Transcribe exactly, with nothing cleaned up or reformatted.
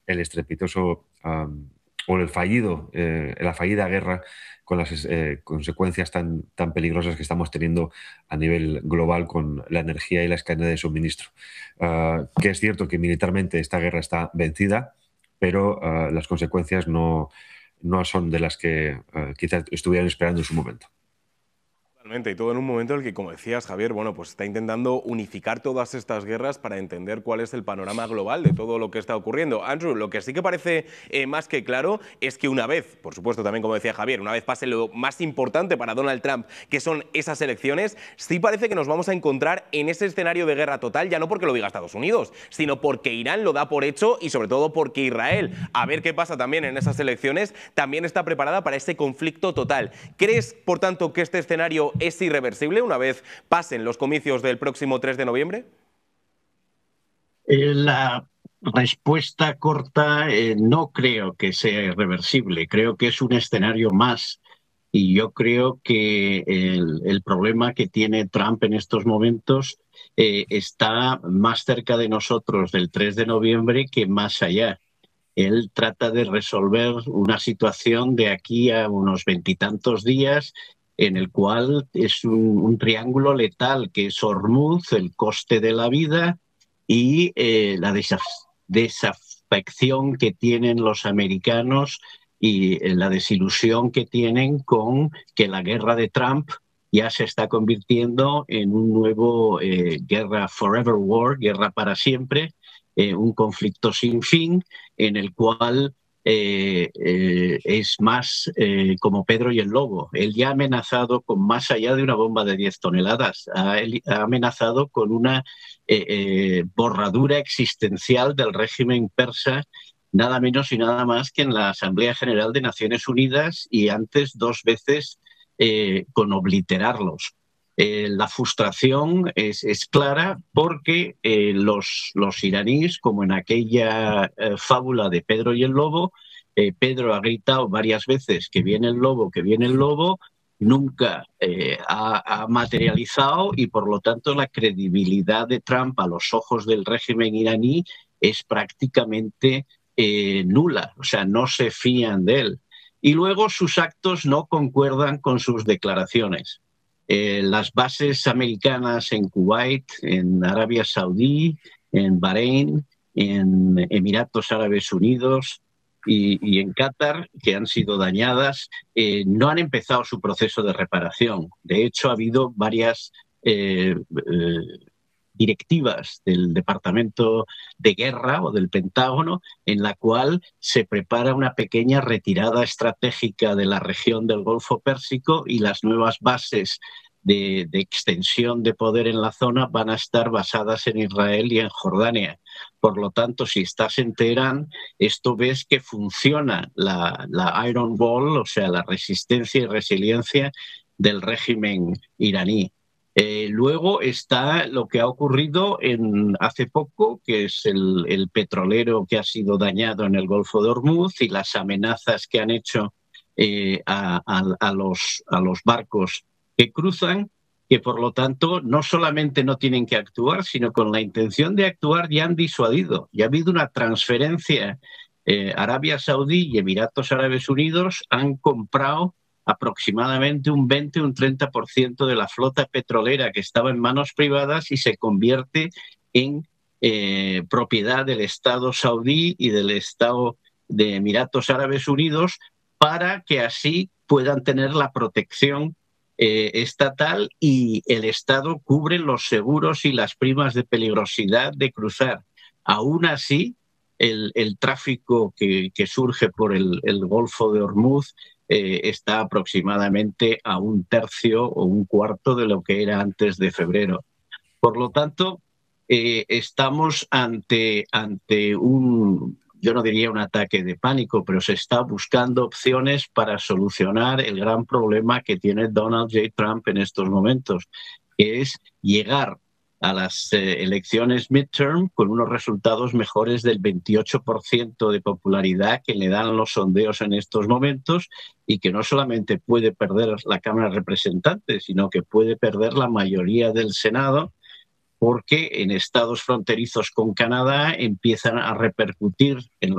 el estrepitoso um, o el fallido, eh, la fallida guerra con las eh, consecuencias tan, tan peligrosas que estamos teniendo a nivel global con la energía y las cadenas de suministro. Uh, que es cierto que militarmente esta guerra está vencida, pero uh, las consecuencias no, no son de las que uh, quizás estuvieran esperando en su momento. Y todo en un momento en el que, como decías, Javier, bueno, pues está intentando unificar todas estas guerras para entender cuál es el panorama global de todo lo que está ocurriendo. Andrew, lo que sí que parece eh, más que claro es que una vez, por supuesto también como decía Javier, una vez pase lo más importante para Donald Trump, que son esas elecciones, sí parece que nos vamos a encontrar en ese escenario de guerra total, ya no porque lo diga Estados Unidos, sino porque Irán lo da por hecho y sobre todo porque Israel, a ver qué pasa también en esas elecciones, también está preparada para ese conflicto total. ¿Crees, por tanto, que este escenario es irreversible una vez pasen los comicios del próximo tres de noviembre? Eh, la respuesta corta, eh, no creo que sea irreversible. Creo que es un escenario más. Y yo creo que el, el problema que tiene Trump en estos momentos eh, está más cerca de nosotros del tres de noviembre que más allá. Él trata de resolver una situación de aquí a unos veintitantos días en el cual es un, un triángulo letal que es Hormuz, el coste de la vida y eh, la desaf desafección que tienen los americanos y eh, la desilusión que tienen con que la guerra de Trump ya se está convirtiendo en un nuevo eh, guerra forever war, guerra para siempre, eh, un conflicto sin fin en el cual eh, eh, es más eh, como Pedro y el lobo. Él ya ha amenazado con más allá de una bomba de diez toneladas, ha, ha amenazado con una eh, eh, borradura existencial del régimen persa, nada menos y nada más que en la Asamblea General de Naciones Unidas y antes dos veces eh, con obliterarlos. Eh, la frustración es, es clara porque eh, los, los iraníes, como en aquella eh, fábula de Pedro y el lobo, eh, Pedro ha gritado varias veces que viene el lobo, que viene el lobo, nunca eh, ha, ha materializado y por lo tanto la credibilidad de Trump a los ojos del régimen iraní es prácticamente eh, nula, o sea, no se fían de él. Y luego sus actos no concuerdan con sus declaraciones. Eh, las bases americanas en Kuwait, en Arabia Saudí, en Bahrein, en Emiratos Árabes Unidos y, y en Qatar, que han sido dañadas, eh, no han empezado su proceso de reparación. De hecho, ha habido varias eh, eh, directivas del Departamento de Guerra o del Pentágono en la cual se prepara una pequeña retirada estratégica de la región del Golfo Pérsico y las nuevas bases de, de extensión de poder en la zona van a estar basadas en Israel y en Jordania. Por lo tanto, si estás en Teherán, esto ves que funciona la, la Iron Wall, o sea, la resistencia y resiliencia del régimen iraní. Eh, luego está lo que ha ocurrido en, hace poco, que es el, el petrolero que ha sido dañado en el Golfo de Hormuz y las amenazas que han hecho eh, a, a, a, los, a los barcos que cruzan, que por lo tanto no solamente no tienen que actuar, sino con la intención de actuar ya han disuadido. Ya ha habido una transferencia. Eh, Arabia Saudí y Emiratos Árabes Unidos han comprado aproximadamente un veinte o un treinta por ciento de la flota petrolera que estaba en manos privadas y se convierte en eh, propiedad del Estado saudí y del Estado de Emiratos Árabes Unidos para que así puedan tener la protección eh, estatal y el Estado cubre los seguros y las primas de peligrosidad de cruzar. Aún así, el, el tráfico que, que surge por el, el Golfo de Hormuz Eh, está aproximadamente a un tercio o un cuarto de lo que era antes de febrero. Por lo tanto, eh, estamos ante, ante un, yo no diría un ataque de pánico, pero se está buscando opciones para solucionar el gran problema que tiene Donald J. Trump en estos momentos, que es llegar a las eh, elecciones midterm con unos resultados mejores del veintiocho por ciento de popularidad que le dan los sondeos en estos momentos y que no solamente puede perder la Cámara de Representantes, sino que puede perder la mayoría del Senado porque en estados fronterizos con Canadá empiezan a repercutir en